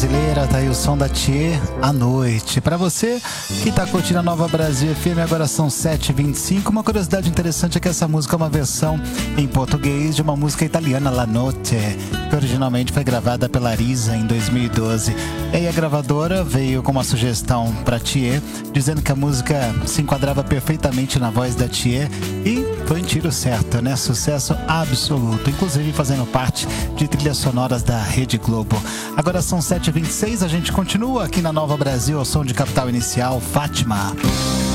Brasileira, tá aí o som da Thier à noite. Pra você que tá curtindo a Nova Brasil FM, agora são 7h25. Uma curiosidade interessante é que essa música é uma versão em português de uma música italiana, La Notte, que originalmente foi gravada pela Arisa em 2012. E aí a gravadora veio com uma sugestão pra Thier, dizendo que a música se enquadrava perfeitamente na voz da Thier e foi um tiro certo, né? Sucesso absoluto, inclusive fazendo parte de trilhas sonoras da Rede Globo. Agora são 7h26, a gente continua aqui na Nova Brasil ao som de Capital Inicial, Fátima.